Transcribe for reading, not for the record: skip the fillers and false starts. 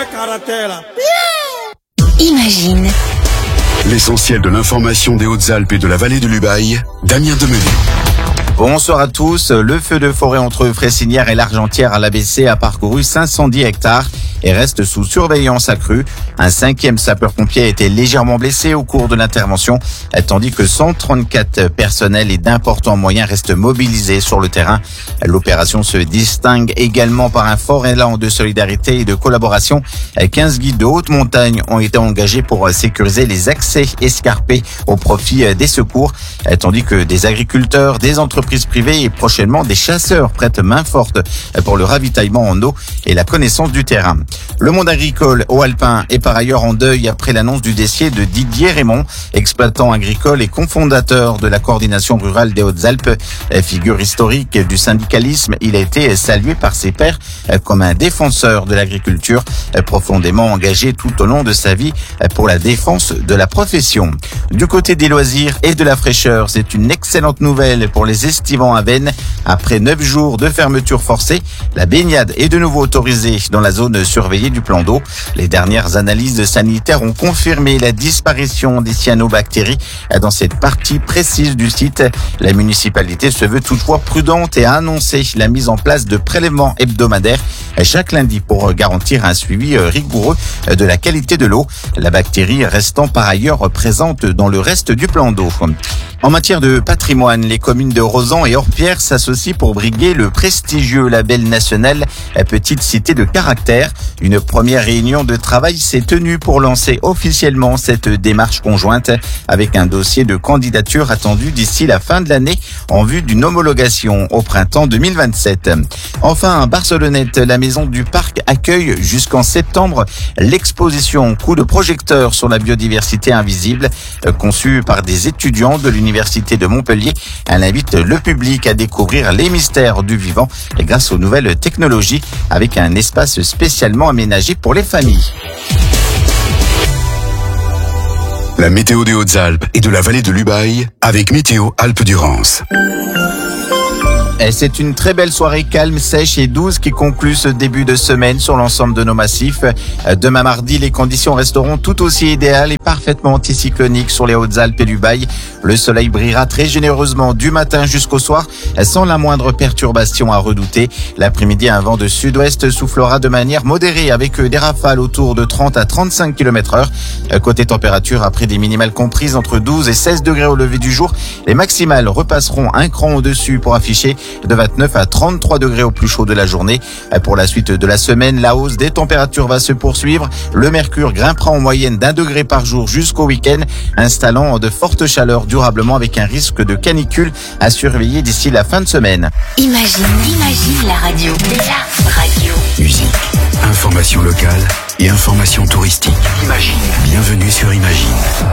Imagine. L'essentiel de l'information des Hautes-Alpes et de la vallée de l'Ubaye, Damien Demenu. Bonsoir à tous. Le feu de forêt entre Fressinière et l'Argentière à l'ABC a parcouru 510 hectares et reste sous surveillance accrue. Un 5e sapeur-pompier a été légèrement blessé au cours de l'intervention, tandis que 134 personnels et d'importants moyens restent mobilisés sur le terrain. L'opération se distingue également par un fort élan de solidarité et de collaboration. 15 guides de haute montagne ont été engagés pour sécuriser les accès escarpés au profit des secours, tandis que des agriculteurs, des entreprises privées et prochainement des chasseurs prêtent main forte pour le ravitaillement en eau et la connaissance du terrain. Le monde agricole haut alpin est par ailleurs en deuil après l'annonce du décès de Didier Raymond, exploitant agricole et cofondateur de la coordination rurale des Hautes-Alpes. Figure historique du syndicalisme, il a été salué par ses pairs comme un défenseur de l'agriculture, profondément engagé tout au long de sa vie pour la défense de la profession. Du côté des loisirs et de la fraîcheur, c'est une excellente nouvelle pour les estivants à Vennes. Après 9 jours de fermeture forcée, la baignade est de nouveau autorisée dans la zone surveillée du plan d'eau. Les dernières analyses sanitaires ont confirmé la disparition des cyanobactéries dans cette partie précise du site. La municipalité se veut toutefois prudente et a annoncé la mise en place de prélèvements hebdomadaires chaque lundi pour garantir un suivi rigoureux de la qualité de l'eau, la bactérie restant par ailleurs présente dans le reste du plan d'eau. En matière de patrimoine, les communes de Rozan et Orpierre s'associent pour briguer le prestigieux label national Petite Cité de Caractère. Une première réunion de travail s'est tenue pour lancer officiellement cette démarche conjointe avec un dossier de candidature attendu d'ici la fin de l'année en vue d'une homologation au printemps 2027. Enfin, à Barcelonnette, la Maison du Parc accueille jusqu'en septembre l'exposition Coup de projecteur sur la biodiversité invisible, conçue par des étudiants de l'Université de Montpellier. Elle invite le public à découvrir les mystères du vivant grâce aux nouvelles technologies avec un espace spécialement aménagé pour les familles. La météo des Hautes-Alpes et de la vallée de l'Ubaye avec Météo Alpes-Durance. C'est une très belle soirée calme, sèche et douce qui conclut ce début de semaine sur l'ensemble de nos massifs. Demain mardi, les conditions resteront tout aussi idéales et parfaitement anticycloniques sur les Hautes-Alpes et l'Ubaye. Le soleil brillera très généreusement du matin jusqu'au soir sans la moindre perturbation à redouter. L'après-midi, un vent de sud-ouest soufflera de manière modérée avec des rafales autour de 30 à 35 km/h. Côté température, après des minimales comprises entre 12 et 16 degrés au lever du jour, les maximales repasseront un cran au-dessus pour afficher de 29 à 33 degrés au plus chaud de la journée. Pour la suite de la semaine, la hausse des températures va se poursuivre. Le mercure grimpera en moyenne d'1 degré par jour jusqu'au week-end, installant de fortes chaleurs durablement avec un risque de canicule à surveiller d'ici la fin de semaine. Imagine la radio. La radio. Musique, information locale et information touristique. Imagine. Bienvenue sur Imagine.